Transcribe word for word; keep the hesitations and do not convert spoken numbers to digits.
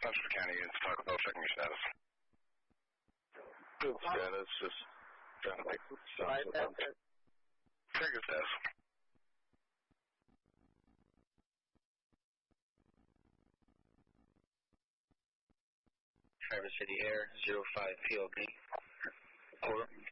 Oxford County units, talk about checking your status. Good status, just trying to make Right, sense that's of it. it. Very good status. Traverse City Air, zero five P O B. Over.